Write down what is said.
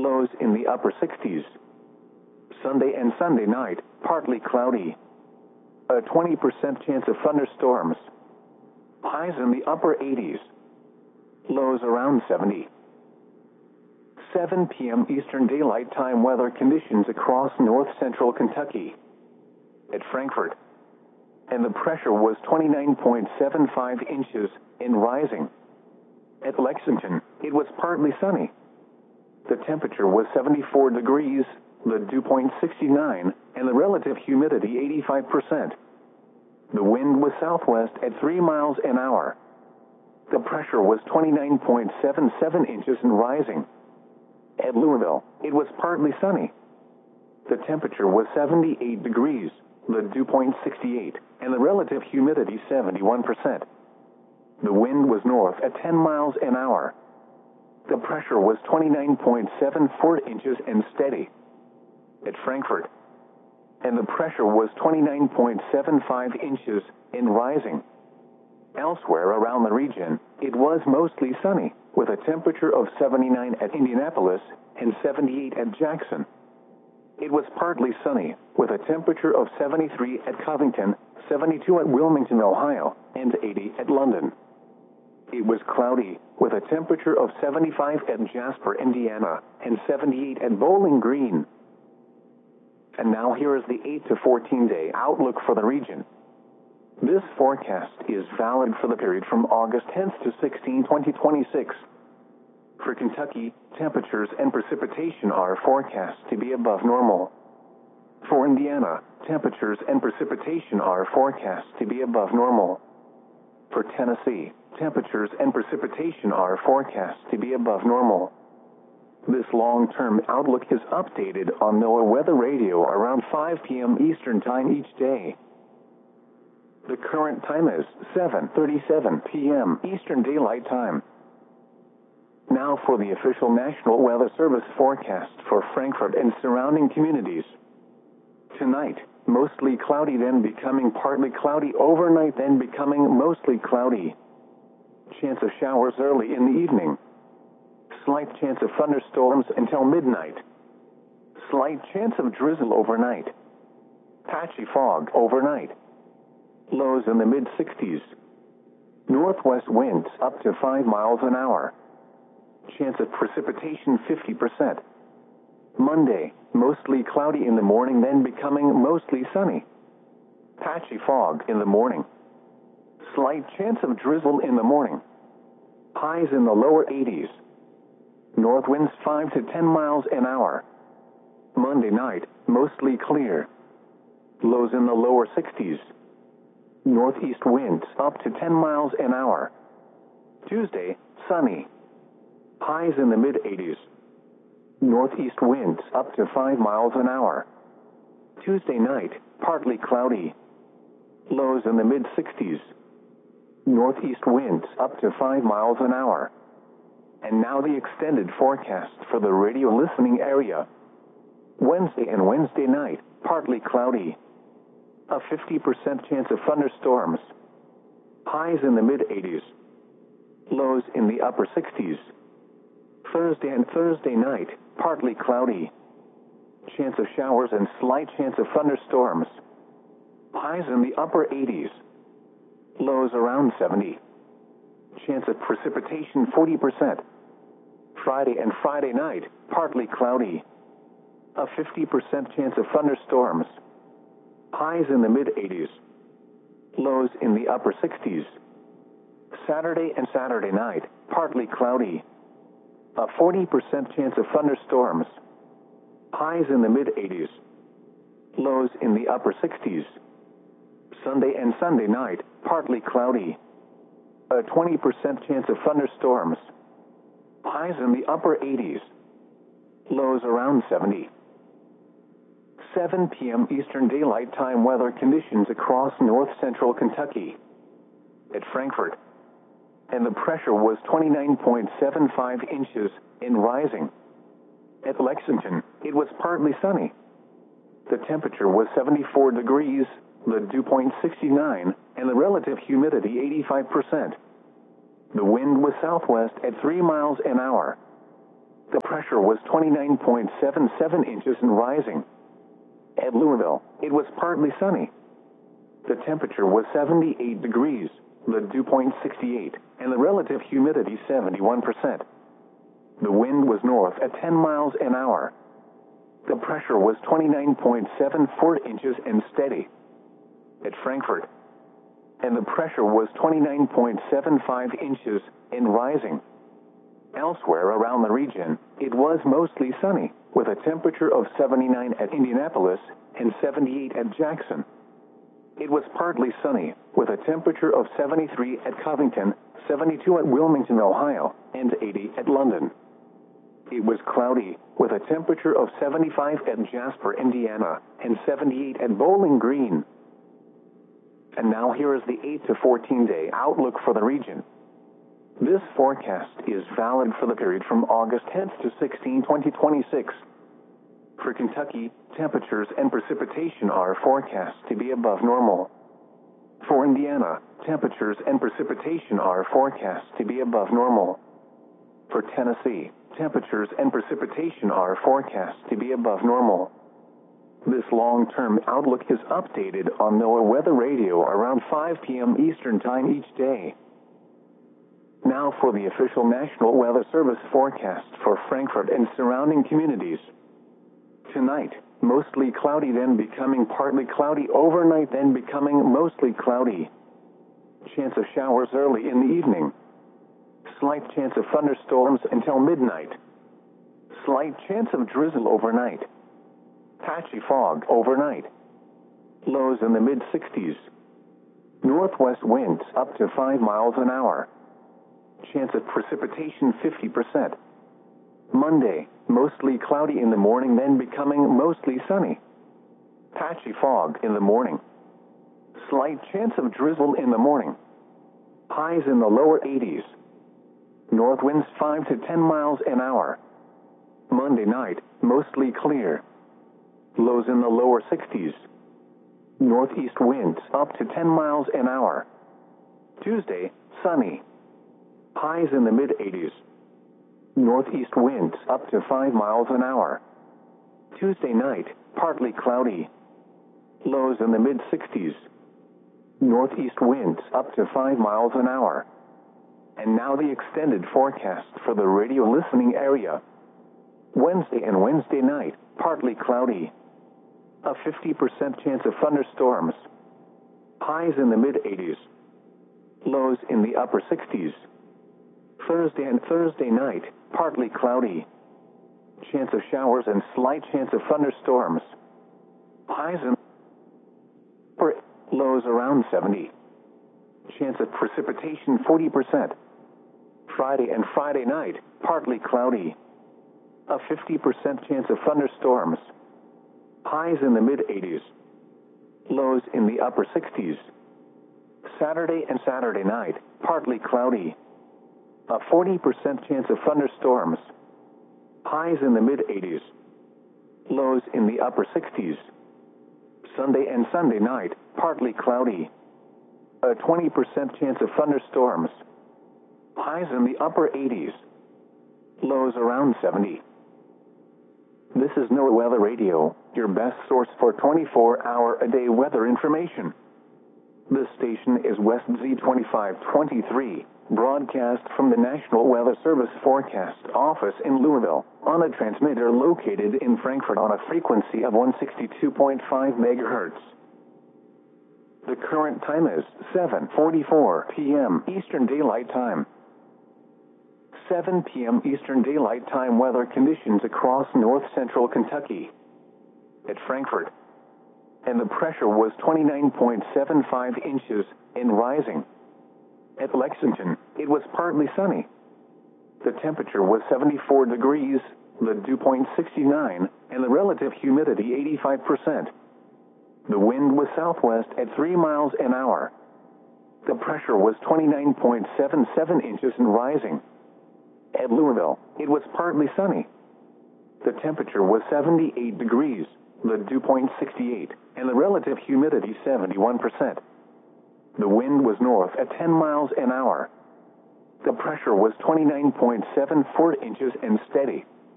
lows in the upper 60s. Sunday and Sunday night, partly cloudy. A 20% chance of thunderstorms. Highs in the upper 80s. Lows around 70. 7 p.m. Eastern Daylight Time weather conditions across north-central Kentucky. At Frankfort. And the pressure was 29.75 inches and rising. At Lexington, it was partly sunny. The temperature was 74 degrees, the dew point 69, and the relative humidity 85%. The wind was southwest at 3 miles an hour. The pressure was 29.77 inches and rising. At Louisville, it was partly sunny. The temperature was 78 degrees, the dew point 68, and the relative humidity 71%. The wind was north at 10 miles an hour. The pressure was 29.74 inches and steady. At Frankfort. And the pressure was 29.75 inches and rising. Elsewhere around the region, it was mostly sunny, with a temperature of 79 at Indianapolis and 78 at Jackson. It was partly sunny, with a temperature of 73 at Covington, 72 at Wilmington, Ohio, and 80 at London. It was cloudy, with a temperature of 75 at Jasper, Indiana, and 78 at Bowling Green. And now here is the 8 to 14-day outlook for the region. This forecast is valid for the period from August 10th to 16, 2026. For Kentucky, temperatures and precipitation are forecast to be above normal. For Indiana, temperatures and precipitation are forecast to be above normal. For Tennessee, temperatures and precipitation are forecast to be above normal. This long-term outlook is updated on NOAA Weather Radio around 5 p.m. Eastern Time each day. The current time is 7:37 p.m. Eastern Daylight Time. Now for the official National Weather Service forecast for Frankfort and surrounding communities. Tonight, mostly cloudy, then becoming partly cloudy, overnight, then becoming mostly cloudy. Chance of showers early in the evening. Slight chance of thunderstorms until midnight. Slight chance of drizzle overnight. Patchy fog overnight. Lows in the mid-60s. Northwest winds up to 5 miles an hour. Chance of precipitation 50%. Monday, mostly cloudy in the morning, then becoming mostly sunny. Patchy fog in the morning. Slight chance of drizzle in the morning. Highs in the lower 80s. North winds 5 to 10 miles an hour. Monday night, mostly clear. Lows in the lower 60s. Northeast winds up to 10 miles an hour. Tuesday, sunny. Highs in the mid-80s. Northeast winds up to 5 miles an hour. Tuesday night, partly cloudy. Lows in the mid-60s. Northeast winds up to 5 miles an hour. And now the extended forecast for the radio listening area. Wednesday and Wednesday night, partly cloudy. A 50% chance of thunderstorms. Highs in the mid-80s. Lows in the upper 60s. Thursday and Thursday night, partly cloudy. Chance of showers and slight chance of thunderstorms. Highs in the upper 80s. Lows around 70. Chance of precipitation 40%. Friday and Friday night, partly cloudy. A 50% chance of thunderstorms. Highs in the mid-80s. Lows in the upper 60s. Saturday and Saturday night, partly cloudy. A 40% chance of thunderstorms. Highs in the mid-80s. Lows in the upper 60s. Sunday and Sunday night, partly cloudy. A 20% chance of thunderstorms. Highs in the upper 80s. Lows around 70. 7 p.m. Eastern Daylight Time weather conditions across north-central Kentucky. At Frankfort. And the pressure was 29.75 inches and rising. At Lexington, it was partly sunny. The temperature was 74 degrees, the dew point 69, and the relative humidity 85%. The wind was southwest at 3 miles an hour. The pressure was 29.77 inches and rising. At Louisville, it was partly sunny. The temperature was 78 degrees, the dew point 68, and the relative humidity 71%. The wind was north at 10 miles an hour. The pressure was 29.74 inches and steady. At Frankfurt, and the pressure was 29.75 inches and rising. Elsewhere around the region, it was mostly sunny, with a temperature of 79 at Indianapolis and 78 at Jackson. It was partly sunny, with a temperature of 73 at Covington, 72 at Wilmington, Ohio, and 80 at London. It was cloudy, with a temperature of 75 at Jasper, Indiana, and 78 at Bowling Green. And now here is the 8 to 14 day outlook for the region. This forecast is valid for the period from August 10th to 16, 2026. For Kentucky, temperatures and precipitation are forecast to be above normal. For Indiana, temperatures and precipitation are forecast to be above normal. For Tennessee, temperatures and precipitation are forecast to be above normal. This long-term outlook is updated on NOAA Weather Radio around 5 p.m. Eastern Time each day. Now for the official National Weather Service forecast for Frankfurt and surrounding communities. Tonight, mostly cloudy, then becoming partly cloudy. Overnight, then becoming mostly cloudy. Chance of showers early in the evening. Slight chance of thunderstorms until midnight. Slight chance of drizzle overnight. Patchy fog overnight. Lows in the mid-60s. Northwest winds up to 5 miles an hour. Chance of precipitation 50%. Monday, mostly cloudy in the morning, then becoming mostly sunny. Patchy fog in the morning. Slight chance of drizzle in the morning. Highs in the lower 80s. North winds 5 to 10 miles an hour. Monday night, mostly clear. Lows in the lower 60s. Northeast winds up to 10 miles an hour. Tuesday, sunny. Highs in the mid-80s. Northeast winds up to 5 miles an hour. Tuesday night, partly cloudy. Lows in the mid-60s. Northeast winds up to 5 miles an hour. And now the extended forecast for the radio listening area. Wednesday and Wednesday night, partly cloudy. A 50% chance of thunderstorms. Highs in the mid-80s. Lows in the upper 60s. Thursday and Thursday night, partly cloudy. Chance of showers and slight chance of thunderstorms. Highs in lows around 70. Chance of precipitation 40%. Friday and Friday night, partly cloudy. A 50% chance of thunderstorms. Highs in the mid-80s. Lows in the upper 60s. Saturday and Saturday night, partly cloudy. A 40% chance of thunderstorms. Highs in the mid-80s. Lows in the upper 60s. Sunday and Sunday night, partly cloudy. A 20% chance of thunderstorms. Highs in the upper 80s. Lows around 70. This is NOAA Weather Radio, your best source for 24-hour-a-day weather information. This station is West Z2523, broadcast from the National Weather Service Forecast Office in Louisville, on a transmitter located in Frankfurt on a frequency of 162.5 megahertz. The current time is 7:44 p.m. Eastern Daylight Time. 7 p.m. Eastern Daylight Time weather conditions across north-central Kentucky. At Frankfurt, and the pressure was 29.75 inches and rising. At Lexington, it was partly sunny. The temperature was 74 degrees, the dew point 69, and the relative humidity 85%. The wind was southwest at 3 miles an hour. The pressure was 29.77 inches and rising. At Louisville, it was partly sunny. The temperature was 78 degrees, the dew point 68, and the relative humidity 71%. The wind was north at 10 miles an hour. The pressure was 29.74 inches and steady.